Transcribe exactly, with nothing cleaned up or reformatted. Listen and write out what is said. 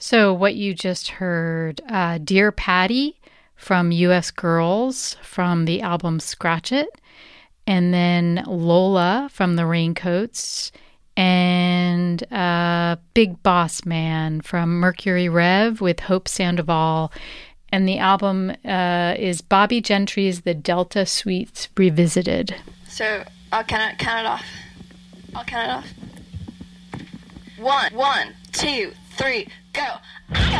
So what you just heard, uh, Dear Patty from U S Girls from the album Scratch It, and then Lola from the Raincoats, and uh, Big Boss Man from Mercury Rev with Hope Sandoval. And the album uh, is Bobby Gentry's The Delta Suites Revisited. So I'll count it, count it off. I'll count it off. One, one, two, three, go.